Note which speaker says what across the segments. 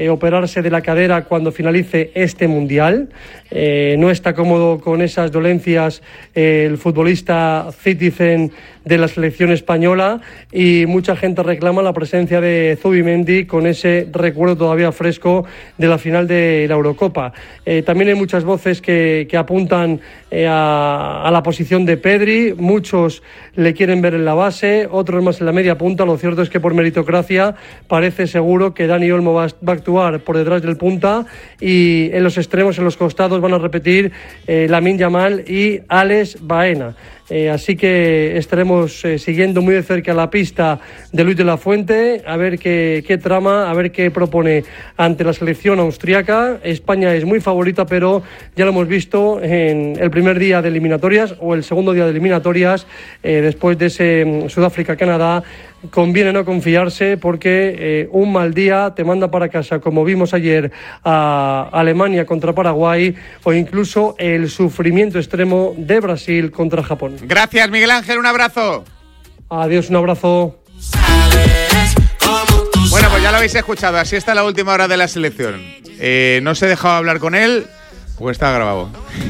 Speaker 1: operarse de la cadera cuando finalice este Mundial. No está cómodo con esas dolencias el futbolista Citizen de la selección española, y mucha gente reclama la presencia de Zubimendi con ese recuerdo todavía fresco de la final de la Eurocopa. También hay muchas voces que apuntan a la posición de Pedri. Muchos le quieren ver en la base, otros más en la media punta. Lo cierto es que por meritocracia parece seguro que Dani Olmo va a actuar por detrás del punta, y en los extremos, en los costados, van a repetir Lamine Yamal y Alex Baena. Así que estaremos siguiendo muy de cerca la pista de Luis de la Fuente, a ver qué trama, a ver qué propone ante la selección austriaca. España es muy favorita, pero ya lo hemos visto en el primer día de eliminatorias o el segundo día de eliminatorias, después de ese Sudáfrica-Canadá. Conviene no confiarse, porque un mal día te manda para casa, como vimos ayer a Alemania contra Paraguay, o incluso el sufrimiento extremo de Brasil contra Japón.
Speaker 2: Gracias, Miguel Ángel, un abrazo.
Speaker 1: Adiós, un abrazo.
Speaker 2: Bueno, pues ya lo habéis escuchado, así está la última hora de la selección. No os he dejado hablar con él porque está grabado.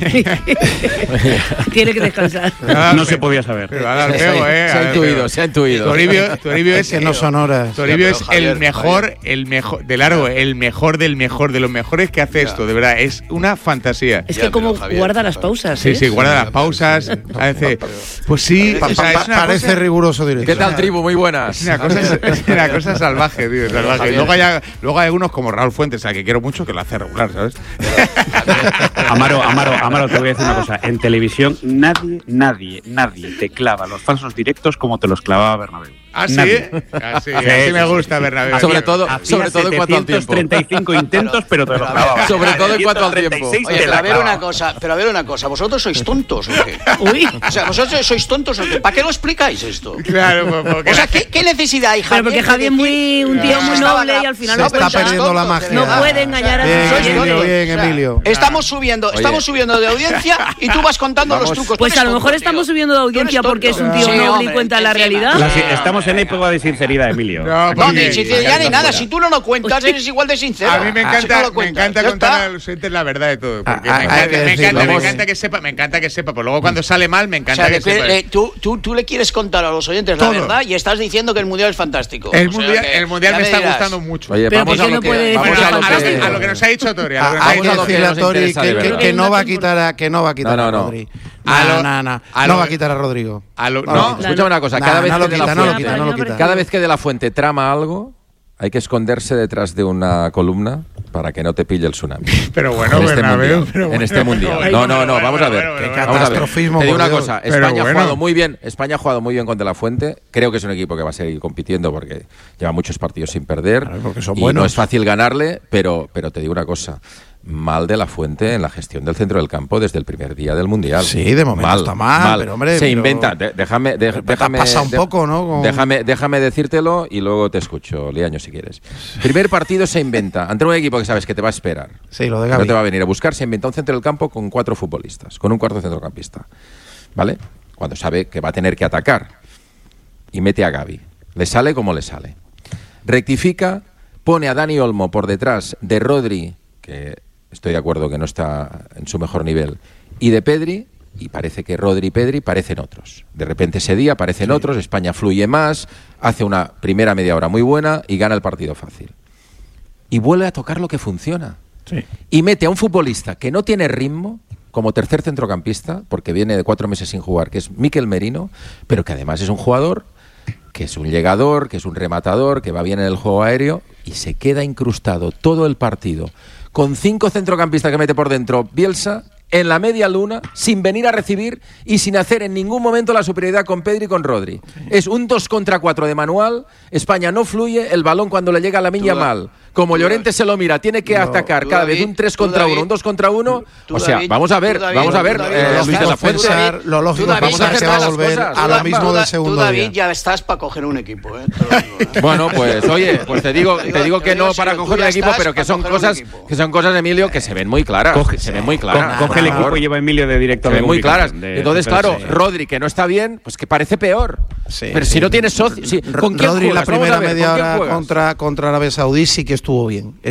Speaker 3: Tiene que descansar.
Speaker 4: No se podía saber.
Speaker 2: Pero va a dar pego,
Speaker 5: Se ha intuido.
Speaker 2: Toribio es
Speaker 6: que no son horas.
Speaker 2: Toribio es el mejor de largo, el mejor del mejor, de los mejores que hace esto, de verdad, es una fantasía.
Speaker 3: Es que como guarda las pausas.
Speaker 2: Sí, guarda las pausas. Pues sí,
Speaker 6: parece riguroso directo.
Speaker 5: ¿Qué tal, tribu? Muy buenas.
Speaker 2: Es una cosa salvaje, tío, salvaje. Luego hay algunos como Raúl Fuentes, al que quiero mucho, que lo hace regular, ¿sabes?
Speaker 4: Amaro, te voy a decir una cosa. En televisión nadie te clava los falsos directos como te los clavaba Bernabéu.
Speaker 2: ¿Ah, sí? Así me gusta Bernabéu.
Speaker 5: Sobre todo en cuanto al tiempo.
Speaker 4: 35 intentos, pero te los clavaba.
Speaker 5: Sobre todo en cuanto al tiempo.
Speaker 7: Oye, pero a ver una cosa. ¿Vosotros sois tontos o qué?
Speaker 3: Uy.
Speaker 7: O sea, ¿vosotros sois tontos o qué? ¿Para qué lo explicáis esto?
Speaker 2: Claro, porque...
Speaker 7: O sea, ¿qué necesidad hay, Javier?
Speaker 3: Pero porque Javier es un tío muy noble y al final
Speaker 6: se está perdiendo la magia.
Speaker 3: No puede engañar a sus
Speaker 6: Bien, Emilio.
Speaker 7: Estamos subiendo de audiencia y tú vas contando los trucos.
Speaker 3: Pues a lo mejor estamos subiendo de audiencia porque es un tío noble y cuenta la realidad.
Speaker 4: Estamos en época de sinceridad, Emilio.
Speaker 7: No, ni sinceridad ni nada. Si tú no lo cuentas, eres igual de sincero.
Speaker 2: A mí me encanta contar a los oyentes la verdad de todo. Porque me encanta que sepa. Pues luego cuando sale mal, me encanta que sepa.
Speaker 7: Tú le quieres contar a los oyentes la verdad y estás diciendo que el Mundial es fantástico.
Speaker 2: El Mundial me está gustando mucho.
Speaker 5: Oye, vamos a lo
Speaker 2: que nos ha dicho Tori.
Speaker 6: Hay que decirle a Tori que no va a quitar a Rodri. No va a quitar a Rodrigo.
Speaker 5: No, escúchame una cosa. Cada vez que De la Fuente trama algo, hay que esconderse detrás de una columna para que no te pille el tsunami.
Speaker 2: Pero bueno,
Speaker 5: en este mundial. No, vamos a ver.
Speaker 6: Qué catastrofismo.
Speaker 5: Te digo una cosa, España ha jugado muy bien con De la Fuente. Creo que es un equipo que va a seguir compitiendo porque lleva muchos partidos sin perder.
Speaker 6: Porque son
Speaker 5: y
Speaker 6: buenos.
Speaker 5: No es fácil ganarle, pero te digo una cosa. Mal De la Fuente en la gestión del centro del campo desde el primer día del Mundial.
Speaker 6: Sí, de momento está mal, pero hombre...
Speaker 5: Se inventa, déjame
Speaker 6: pasa un poco, ¿no?
Speaker 5: Déjame decírtelo y luego te escucho, Liaño, si quieres. Primer partido se inventa, ante un equipo que sabes que te va a esperar.
Speaker 6: Sí, lo de Gavi.
Speaker 5: No te va a venir a buscar, se inventa un centro del campo con 4 futbolistas, con un cuarto centrocampista. ¿Vale? Cuando sabe que va a tener que atacar. Y mete a Gavi. Le sale como le sale. Rectifica, pone a Dani Olmo por detrás de Rodri, que... estoy de acuerdo que no está en su mejor nivel, y de Pedri, y parece que Rodri y Pedri parecen otros. De repente ese día parecen otros, España fluye más, hace una primera media hora muy buena y gana el partido fácil. Y vuelve a tocar lo que funciona.
Speaker 6: Sí.
Speaker 5: Y mete a un futbolista que no tiene ritmo, como tercer centrocampista, porque viene de 4 meses sin jugar, que es Mikel Merino, pero que además es un jugador que es un llegador, que es un rematador, que va bien en el juego aéreo, y se queda incrustado todo el partido con 5 centrocampistas que mete por dentro Bielsa, en la media luna, sin venir a recibir y sin hacer en ningún momento la superioridad con Pedri y con Rodri. Es un 2 contra 4 de manual, España no fluye, el balón cuando le llega a Lamine Yamal, como Llorente se lo mira, tiene que atacar cada vez un 3 contra 1, un 2 contra 1, o sea, vamos a ver, Luis de la Fuente,
Speaker 6: lo lógico, vamos a ver que va a volver a lo mismo del segundo día.
Speaker 7: Tú, David, ya estás para coger un equipo,
Speaker 5: Bueno, pues oye, pues te digo que no para coger un equipo, pero que son cosas, Emilio, que se ven muy claras,
Speaker 4: Coge el equipo y lleva Emilio de director.
Speaker 5: Se ven muy claras. Entonces, claro, Rodri, que no está bien, pues que parece peor. Pero si no tienes socio, ¿con quién
Speaker 6: Rodri
Speaker 5: juegas?
Speaker 6: la primera media hora contra Arabia Saudí sí que estuvo bien.